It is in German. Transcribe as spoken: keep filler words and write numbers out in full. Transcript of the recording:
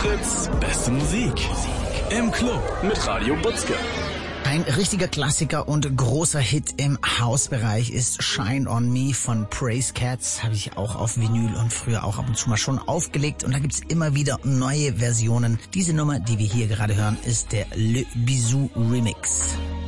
Fritz, beste Musik. Im Club mit Radio Butzke. Ein richtiger Klassiker und großer Hit im House-Bereich ist Shine on Me von Praise Cats. Habe ich auch auf Vinyl und früher auch ab und zu mal schon aufgelegt. Und da gibt's immer wieder neue Versionen. Diese Nummer, die wir hier gerade hören, ist der Le Bisou Remix.